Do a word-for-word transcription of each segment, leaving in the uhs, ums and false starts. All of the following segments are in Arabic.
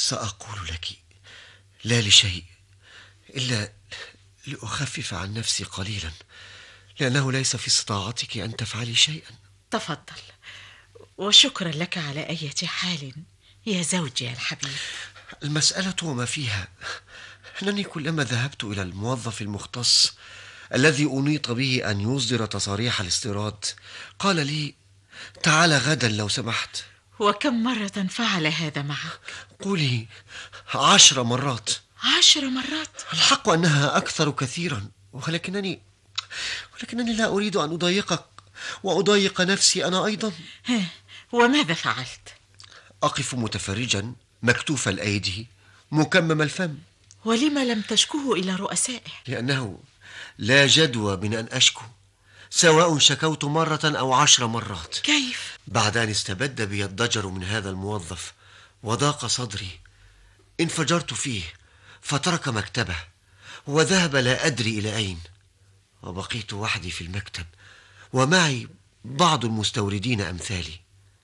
سأقول لك لا لشيء إلا لأخفف عن نفسي قليلا، لأنه ليس في استطاعتك أن تفعلي شيئا. تفضل، وشكرا لك على أي حال يا زوجي الحبيب. المسألة وما فيها أنني كلما ذهبت إلى الموظف المختص الذي أنيط به أن يصدر تصاريح الاستيراد قال لي: تعال غدا لو سمحت. وكم مرة فعل هذا معك؟ قولي عشر مرات. عشر مرات؟ الحق أنها أكثر كثيرا، ولكنني ولكنني لا أريد أن أضايقك وأضايق نفسي أنا أيضا. وماذا فعلت؟ أقف متفرجا مكتوف الأيدي مكمم الفم. ولما لم تشكوه إلى رؤسائه؟ لأنه لا جدوى من أن أشكو، سواء شكوت مرة أو عشر مرات. كيف؟ بعد أن استبد بي الضجر من هذا الموظف وضاق صدري انفجرت فيه، فترك مكتبه وذهب لا أدري إلى أين، وبقيت وحدي في المكتب ومعي بعض المستوردين أمثالي.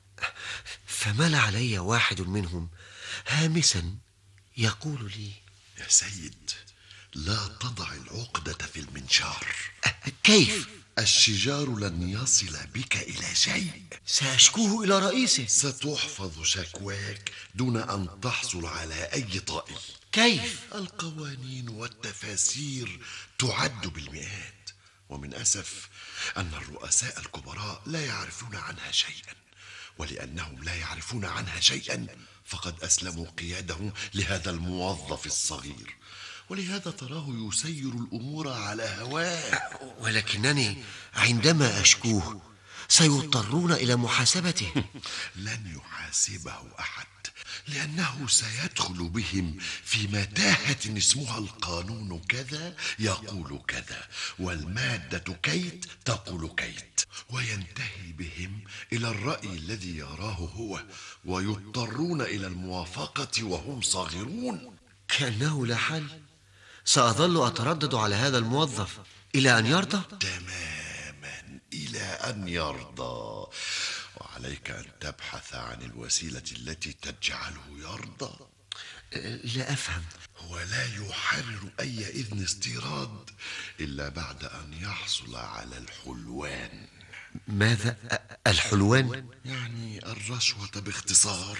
فمال علي واحد منهم هامسا يقول لي: يا سيد، لا تضع العقدة في المنشار. كيف؟ الشجار لن يصل بك إلى شيء. سأشكوه إلى رئيسه. ستحفظ شكواك دون أن تحصل على أي طائل. كيف؟ القوانين والتفاسير تعد بالمئات، ومن أسف أن الرؤساء الكبراء لا يعرفون عنها شيئا، ولأنهم لا يعرفون عنها شيئا فقد أسلموا قيادهم لهذا الموظف الصغير، ولهذا تراه يسير الأمور على هواه. ولكنني عندما أشكوه سيضطرون إلى محاسبته. لن يحاسبه أحد، لأنه سيدخل بهم في متاهة اسمها القانون كذا يقول كذا، والمادة كيت تقول كيت، وينتهي بهم إلى الرأي الذي يراه هو، ويضطرون إلى الموافقة وهم صاغرون. كأنه لا حل. سأظل أتردد على هذا الموظف إلى أن يرضى. تماما، إلى أن يرضى. وعليك أن تبحث عن الوسيلة التي تجعله يرضى. لا أفهم. هو لا يحرر أي إذن استيراد إلا بعد أن يحصل على الحلوان. ماذا الحلوان؟ يعني الرشوة باختصار.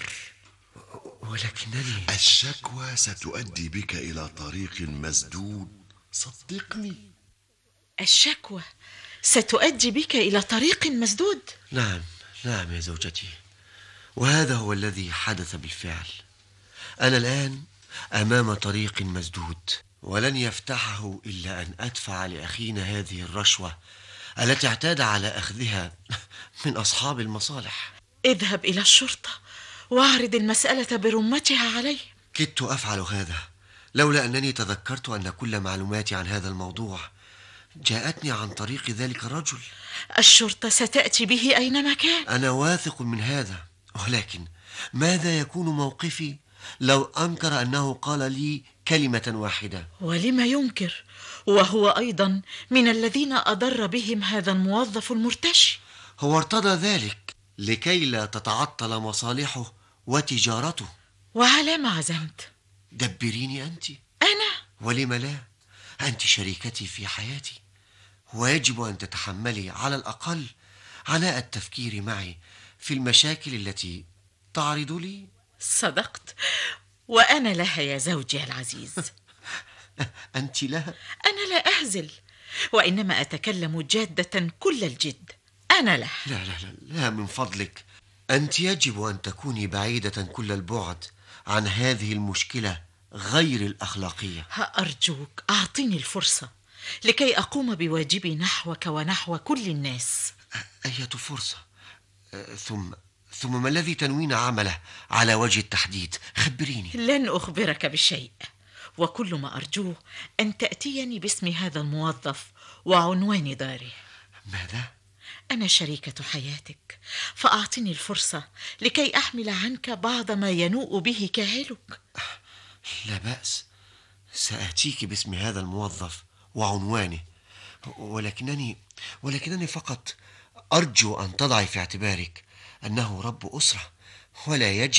ولكنني الشكوى ستؤدي بك إلى طريق مسدود، صدقني. الشكوى ستؤدي بك إلى طريق مسدود؟ نعم نعم يا زوجتي، وهذا هو الذي حدث بالفعل. أنا الآن أمام طريق مسدود، ولن يفتحه إلا أن أدفع لأخينا هذه الرشوة التي اعتاد على أخذها من أصحاب المصالح. اذهب إلى الشرطة واعرض المسألة برمتها عليه. كدت أفعل هذا لولا أنني تذكرت أن كل معلوماتي عن هذا الموضوع جاءتني عن طريق ذلك الرجل. الشرطة ستأتي به أينما كان. أنا واثق من هذا، ولكن ماذا يكون موقفي لو أنكر أنه قال لي كلمة واحدة؟ ولما ينكر وهو أيضا من الذين أضر بهم هذا الموظف المرتشي؟ هو ارتضى ذلك لكي لا تتعطل مصالحه وتجارته. وعلى ما عزمت؟ دبريني أنت. أنا؟ ولم لا؟ أنت شريكتي في حياتي، ويجب أن تتحملي على الأقل عناء التفكير معي في المشاكل التي تعرض لي. صدقت، وأنا لها يا زوجي العزيز. أنت لها؟ أنا لا أهزل، وإنما أتكلم جادة كل الجد. أنا لها. لا لا لا, لا من فضلك، أنت يجب أن تكوني بعيدة كل البعد عن هذه المشكلة غير الأخلاقية. أرجوك أعطيني الفرصة لكي أقوم بواجبي نحوك ونحو كل الناس. أية فرصة؟ ثم ثم ما الذي تنوين عمله على وجه التحديد؟ خبريني. لن أخبرك بشيء، وكل ما أرجوه أن تأتيني باسم هذا الموظف وعنوان داره. ماذا؟ أنا شريكة حياتك، فأعطني الفرصة لكي أحمل عنك بعض ما ينوء به كاهلك. لا بأس، سأتيك باسم هذا الموظف وعنوانه، ولكنني ولكنني فقط أرجو أن تضعي في اعتبارك أنه رب أسرة، ولا يجب